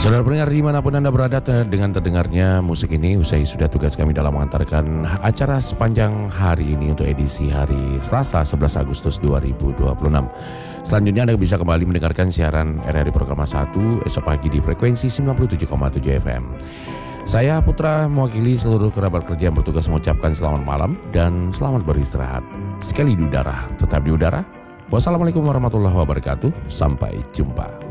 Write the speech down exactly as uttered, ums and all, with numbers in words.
Saudara pendengar dimanapun Anda berada dengan terdengarnya musik ini, usai sudah tugas kami dalam mengantarkan acara sepanjang hari ini untuk edisi hari Selasa sebelas Agustus dua ribu dua puluh enam. Selanjutnya Anda bisa kembali mendengarkan siaran R R I Program satu esok pagi di frekuensi sembilan puluh tujuh koma tujuh F M. Saya Putra mewakili seluruh kerabat kerja yang bertugas mengucapkan selamat malam dan selamat beristirahat. Sekali di udara, tetap di udara. Wassalamualaikum warahmatullahi wabarakatuh. Sampai jumpa.